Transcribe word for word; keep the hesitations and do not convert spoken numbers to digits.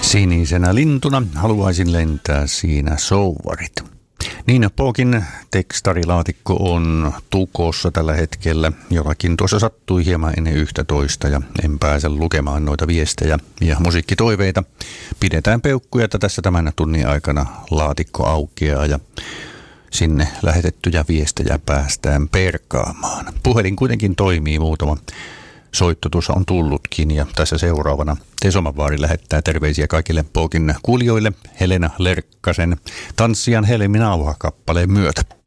Sinisenä lintuna haluaisin lentää siinä souvarit. Niina Pookin tekstarilaatikko on tukossa tällä hetkellä. Jotakin tuossa sattui hieman ennen yhtätoista ja en pääse lukemaan noita viestejä ja musiikkitoiveita. Pidetään peukkuja, että tässä tämän tunnin aikana laatikko aukeaa ja sinne lähetettyjä viestejä päästään perkaamaan. Puhelin kuitenkin toimii, muutama soitto tuossa on tullutkin ja tässä seuraavana Tesomanvaari lähettää terveisiä kaikille Pookin kuulijoille Helena Lerkkasen Tanssijan Helmi Nauha kappaleen myötä.